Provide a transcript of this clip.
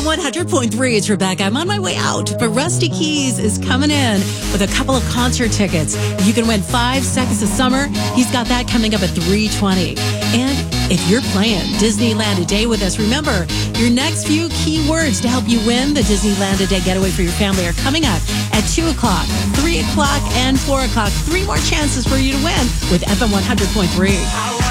100.3, it's Rebecca. I'm on my way out, but Rusty Keys is coming in with a couple of concert tickets. You can win 5 Seconds of Summer. He's got that coming up at 3:20. And if you're playing Disneyland a Day with us, remember, your next few key words to help you win the Disneyland a Day getaway for your family are coming up at 2 o'clock, 3 o'clock, and 4 o'clock. 3 more chances for you to win with FM 100.3.